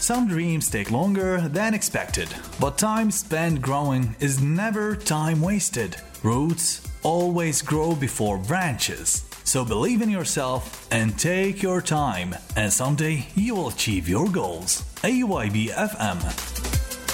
Some dreams take longer than expected, but time spent growing is never time wasted. Roots always grow before branches. So believe in yourself and take your time, and someday you will achieve your goals. AYB FM.